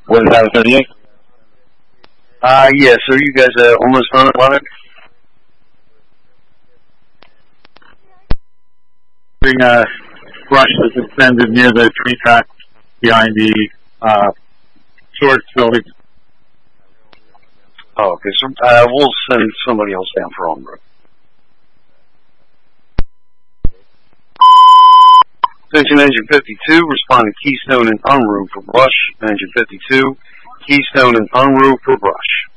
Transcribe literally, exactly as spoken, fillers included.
What is that, thirty-eight? Uh, yeah, so you guys uh, almost done it, Leonard? Being uh, brush is extended near the tree tracks behind the uh, storage facility. Oh, okay, so uh, we'll send somebody else down for on road. Attention Engine fifty-two, responding Keystone and Unruh for brush. Engine fifty-two, Keystone and Unruh for brush.